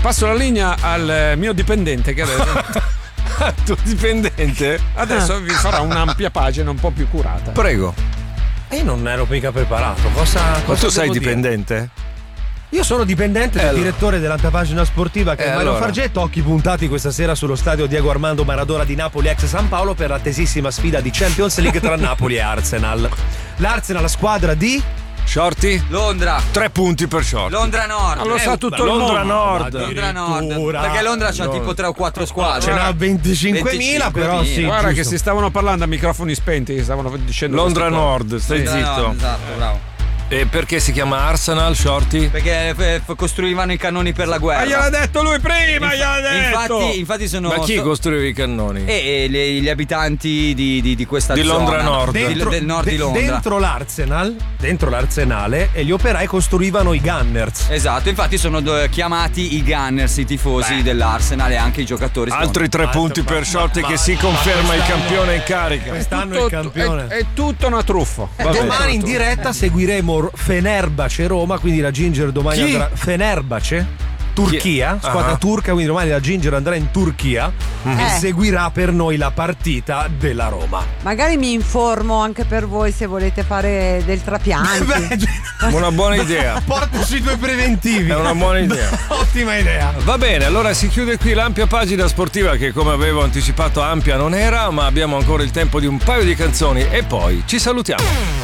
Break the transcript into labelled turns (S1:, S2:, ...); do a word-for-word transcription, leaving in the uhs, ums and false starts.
S1: passo la linea al mio dipendente che adesso.
S2: Tuo dipendente?
S1: Adesso vi farà un'ampia pagina un po' più curata.
S2: Prego.
S3: Io non ero mica preparato. Cosa, cosa
S2: Ma tu sei
S3: devo dire?
S2: dipendente?
S3: Io sono dipendente
S2: Eh,
S3: del
S2: allora.
S3: direttore dell'alta pagina sportiva che
S2: Eh,
S3: è Mario
S2: allora.
S3: Fargetto. Occhi puntati questa sera sullo stadio Diego Armando Maradona di Napoli ex San Paolo per l'attesissima sfida di Champions League tra Napoli e Arsenal. L'Arsenal, la squadra di
S2: Shorty?
S4: Londra.
S2: Tre punti per Shorty.
S4: Londra Nord.
S1: Ma lo
S4: Eh,
S1: sa tutto il
S2: Londra
S1: mondo.
S2: Nord.
S4: Londra Nord.
S3: Addirittura.
S4: Perché Londra c'ha
S3: No.
S4: tipo tre o quattro squadre.
S3: ce n'ha venticinquemila, però sì.
S1: Guarda che
S3: giusto.
S1: si stavano parlando a microfoni spenti, stavano dicendo
S2: Londra
S1: queste cose.
S2: Nord, stai
S4: Londra
S2: zitto.
S4: Nord, esatto, bravo.
S2: E perché si chiama Arsenal, Shorty?
S4: Perché eh, f- costruivano i cannoni per la guerra.
S1: Ma gliel'ha detto lui prima, gliel'ha detto.
S4: Infatti, infatti sono.
S2: Ma chi
S4: so-
S2: costruiva i cannoni?
S4: E, e le- gli abitanti di, di, di questa
S2: Di
S4: zona
S2: Londra Nord.
S4: Di-
S3: Dentro,
S4: del nord di
S3: de-
S4: Londra.
S3: dentro l'Arsenal, dentro l'Arsenale, e gli operai costruivano i Gunners.
S4: Esatto, infatti sono do- chiamati i Gunners, i tifosi dell'Arsenal e anche i giocatori.
S2: Altri tre
S3: Altro-
S2: punti per
S3: ma-
S2: Shorty
S3: ma-
S2: che
S3: ma-
S2: si conferma
S3: ma
S2: il
S3: quest'anno-
S2: campione in carica.
S3: Quest'anno è il
S1: Tutto-
S3: campione.
S1: È, è tutto una truffa.
S3: Eh, domani in diretta seguiremo Fenerbahce Roma, quindi la Ginger domani
S2: Chi?
S3: andrà Fenerbahce Turchia,
S2: Chi?
S3: squadra
S2: Ah.
S3: turca, quindi domani la Ginger andrà in Turchia e
S5: Eh.
S3: seguirà per noi la partita della Roma.
S5: Magari mi informo anche per voi se volete fare del trapianti.
S3: Beh,
S2: Una buona idea.
S3: porta sui due preventivi.
S2: È una buona idea.
S3: Ottima idea.
S2: Va bene, allora si chiude qui l'ampia pagina sportiva che, come avevo anticipato, ampia non era, ma abbiamo ancora il tempo di un paio di canzoni e poi ci salutiamo.